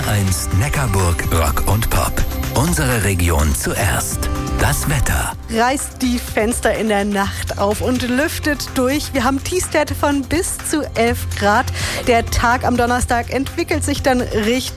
HR1 Neckarburg Rock und Pop. Unsere Region zuerst. Das Wetter. Reißt die Fenster in der Nacht auf und lüftet durch. Wir haben Tiefstwerte von bis zu 11 Grad. Der Tag am Donnerstag entwickelt sich dann Richtung